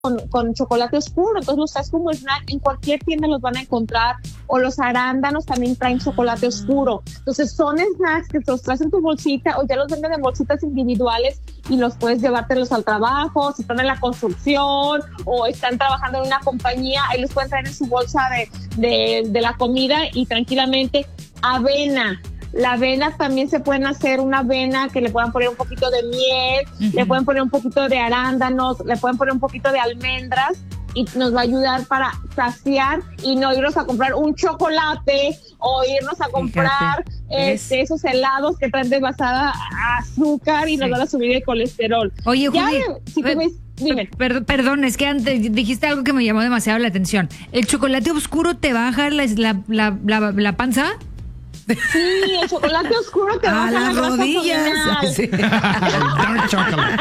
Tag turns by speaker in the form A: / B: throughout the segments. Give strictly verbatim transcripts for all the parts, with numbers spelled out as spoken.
A: con, con chocolate oscuro, entonces los traes como snack, en cualquier tienda los van a encontrar, o los arándanos también traen chocolate oscuro, entonces son snacks que los traes en tu bolsita, o ya los venden en bolsitas individuales y los puedes llevártelos al trabajo, si están en la construcción, o están trabajando en una compañía, ahí los pueden traer en su bolsa de, de, de la comida y tranquilamente. Avena. La avena también se pueden hacer una avena que le puedan poner un poquito de miel, uh-huh. le pueden poner un poquito de arándanos, le pueden poner un poquito de almendras y nos va a ayudar para saciar y no irnos a comprar un chocolate o irnos a comprar este, esos helados que traen desbasada azúcar y sí. nos van a subir el colesterol.
B: Oye,
A: ya,
B: Judy,
A: si tú ves, dime.
B: Per, perdón, es que antes dijiste algo que me llamó demasiado la atención. ¿El chocolate oscuro te baja la, la, la, la, la panza?
A: Sí, el chocolate oscuro te baja
B: las
A: la
B: rodillas. Sí.
C: El dark chocolate.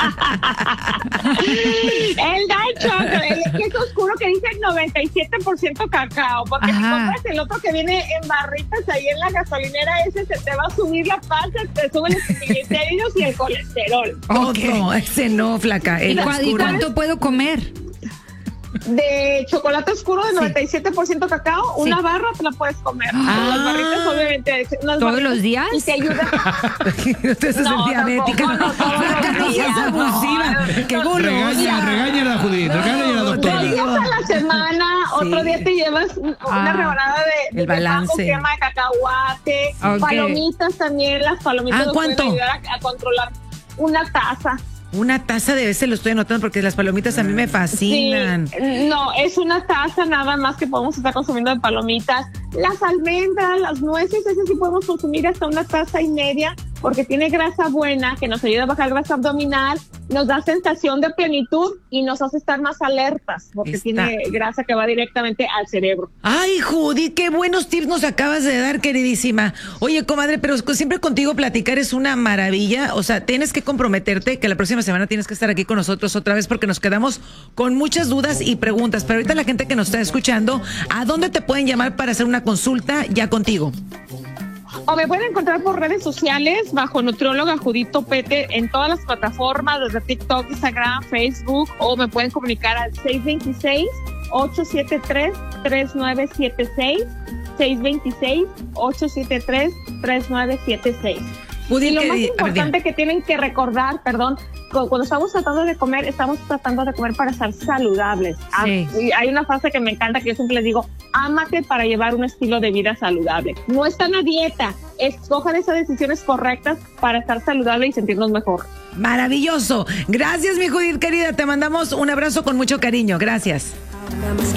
A: El dark chocolate, el que es oscuro que dice noventa y siete por ciento cacao, porque Ajá. si compras el otro que viene en barritas ahí en la gasolinera, ese se te va a subir la panza, te suben los triglicéridos y el colesterol.
D: Okay. No, ese no, flaca. El
B: ¿Y, cu- ¿Y cuánto puedo comer?
A: De chocolate oscuro de sí. noventa y siete por ciento cacao, sí. una barra te la puedes comer.
B: Ah,
A: las barritas, obviamente.
B: ¿Todos barritas, los días?
A: Y te ayuda.
D: Usted es no, diabética. No, no, no, no seas abusiva. Qué golosa.
C: Regaña, regaña a la Judith, regaña a la doctora.
A: Dos días a la semana, sí. otro día te llevas una ah, rebanada de,
D: el de balance.
A: crema de cacahuate, okay. palomitas también, las palomitas
D: ah,
A: nos
D: ¿cuánto?
A: pueden ayudar a, a controlar una taza.
D: Una taza de veces lo estoy anotando porque las palomitas a mí me fascinan.
A: Sí, no, es una taza nada más que podemos estar consumiendo de palomitas. Las almendras, las nueces, eso sí podemos consumir hasta una taza y media porque tiene grasa buena que nos ayuda a bajar grasa abdominal, nos da sensación de plenitud y nos hace estar más alertas porque Está. tiene grasa que va directamente al cerebro.
D: Ay, Judy, qué buenos tips nos acabas de dar, queridísima. Oye, comadre, pero siempre contigo platicar es una maravilla. O sea, tienes que comprometerte que la próxima semana tienes que estar aquí con nosotros otra vez porque nos quedamos con muchas dudas y preguntas. Pero ahorita la gente que nos está escuchando, ¿a dónde te pueden llamar para hacer una consulta ya contigo?
A: O me pueden encontrar por redes sociales bajo nutrióloga Judith Topete en todas las plataformas, desde TikTok, Instagram, Facebook, o me pueden comunicar al seis dos seis, ocho siete tres, tres nueve siete seis, seis dos seis, ocho siete tres, tres nueve siete seis. Y lo más importante que tienen que recordar, perdón, cuando estamos tratando de comer, estamos tratando de comer para estar saludables. Sí. Hay una frase que me encanta que yo siempre les digo, ámate para llevar un estilo de vida saludable. No están a dieta, escojan esas decisiones correctas para estar saludable y sentirnos mejor.
D: Maravilloso. Gracias, mi Judith querida. Te mandamos un abrazo con mucho cariño. Gracias.